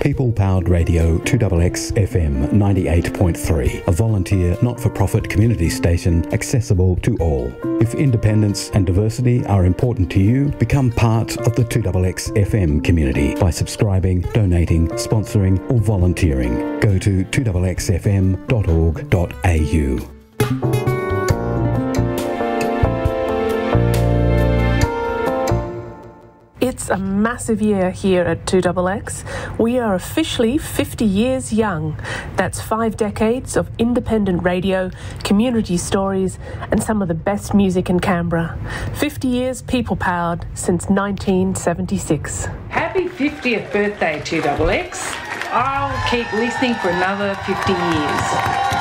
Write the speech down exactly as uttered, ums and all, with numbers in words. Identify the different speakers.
Speaker 1: People-powered radio two X X F M ninety-eight point three, a volunteer not-for-profit community station accessible to all. If independence and diversity are important to you, become part of the two X X F M community by subscribing, donating, sponsoring or volunteering. Go to two X X F M dot org dot A U.
Speaker 2: It's a massive year here at two X X. We are officially fifty years young. That's five decades of independent radio, community stories, and some of the best music in Canberra. fifty years people-powered since nineteen seventy-six.
Speaker 3: Happy fiftieth birthday, two X X. I'll keep listening for another fifty years.